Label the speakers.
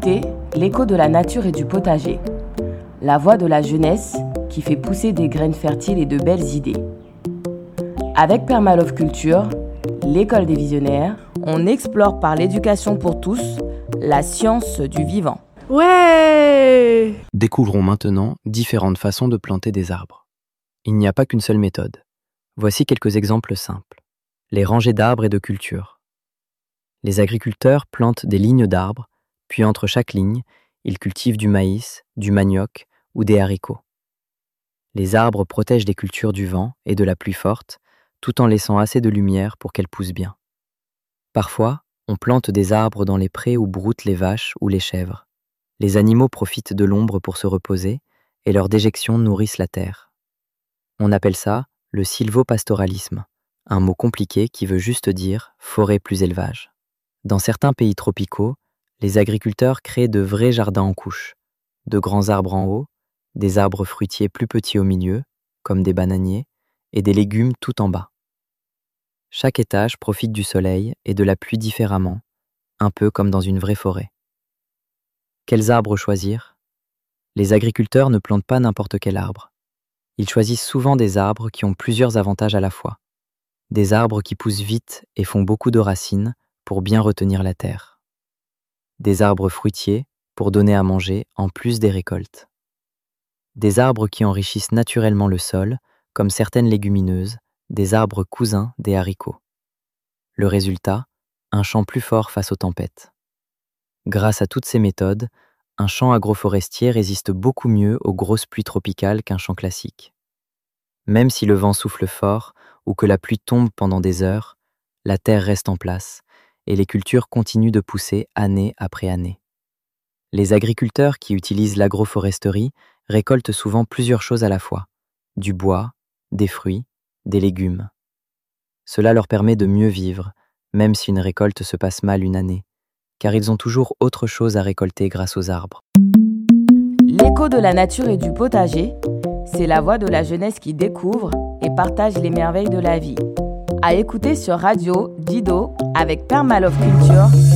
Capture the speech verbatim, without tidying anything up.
Speaker 1: écoutez l'écho de la nature et du potager, la voix de la jeunesse qui fait pousser des graines fertiles et de belles idées. Avec Permalove Culture, l'école des visionnaires, on explore par l'éducation pour tous la science du vivant.
Speaker 2: Ouais!
Speaker 3: Découvrons maintenant différentes façons de planter des arbres. Il n'y a pas qu'une seule méthode. Voici quelques exemples simples. Les rangées d'arbres et de cultures. Les agriculteurs plantent des lignes d'arbres, puis entre chaque ligne, ils cultivent du maïs, du manioc ou des haricots. Les arbres protègent des cultures du vent et de la pluie forte, tout en laissant assez de lumière pour qu'elles poussent bien. Parfois, on plante des arbres dans les prés où broutent les vaches ou les chèvres. Les animaux profitent de l'ombre pour se reposer et leurs déjections nourrissent la terre. On appelle ça le sylvopastoralisme, un mot compliqué qui veut juste dire forêt plus élevage. Dans certains pays tropicaux, les agriculteurs créent de vrais jardins en couches, de grands arbres en haut, des arbres fruitiers plus petits au milieu, comme des bananiers, et des légumes tout en bas. Chaque étage profite du soleil et de la pluie différemment, un peu comme dans une vraie forêt. Quels arbres choisir ? Les agriculteurs ne plantent pas n'importe quel arbre. Ils choisissent souvent des arbres qui ont plusieurs avantages à la fois. Des arbres qui poussent vite et font beaucoup de racines pour bien retenir la terre. Des arbres fruitiers pour donner à manger en plus des récoltes. Des arbres qui enrichissent naturellement le sol, comme certaines légumineuses, des arbres cousins des haricots. Le résultat, un champ plus fort face aux tempêtes. Grâce à toutes ces méthodes, un champ agroforestier résiste beaucoup mieux aux grosses pluies tropicales qu'un champ classique. Même si le vent souffle fort ou que la pluie tombe pendant des heures, la terre reste en place et les cultures continuent de pousser année après année. Les agriculteurs qui utilisent l'agroforesterie récoltent souvent plusieurs choses à la fois, du bois, des fruits, des légumes. Cela leur permet de mieux vivre, même si une récolte se passe mal une année, car ils ont toujours autre chose à récolter grâce aux arbres.
Speaker 1: L'écho de la nature et du potager, c'est la voix de la jeunesse qui découvre et partage les merveilles de la vie. À écouter sur Radio Dido avec Permalove Culture